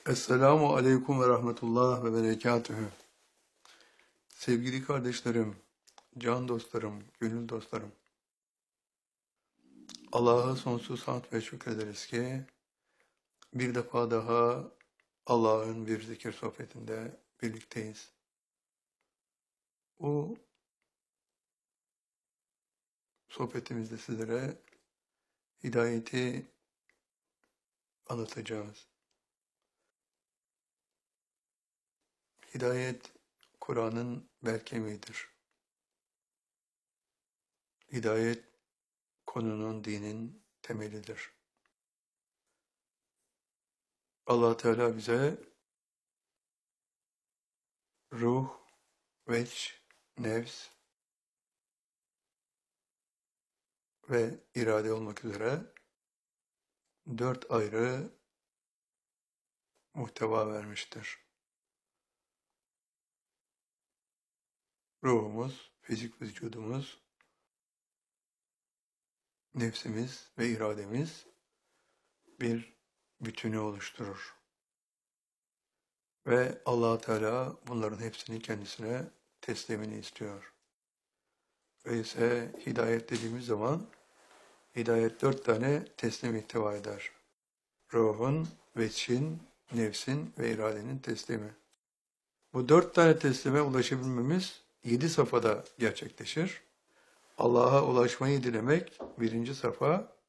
Esselamu Aleyküm ve Rahmetullah ve Berekatühü. Sevgili kardeşlerim, can dostlarım, gönül dostlarım. Allah'a sonsuz hamd ve şükrederiz ki bir defa daha Allah'ın bir zikir sohbetinde birlikteyiz. Bu sohbetimizde sizlere hidayeti anlatacağız. Hidayet, Kur'an'ın bel kemiğidir. Hidayet, konunun, dinin temelidir. Allah Teala bize ruh, veç, nefs ve irade olmak üzere 4 ayrı muhteva vermiştir. Ruhumuz, fizik vücudumuz, nefsimiz ve irademiz bir bütünü oluşturur. Ve Allah Teala bunların hepsini kendisine teslimini istiyor. Öyleyse hidayet dediğimiz zaman hidayet 4 tane teslim ihtiva eder. Ruhun, veçin, nefsin ve iradenin teslimi. Bu 4 tane teslime ulaşabilmemiz 7 safhada gerçekleşir. Allah'a ulaşmayı dilemek 1. safha,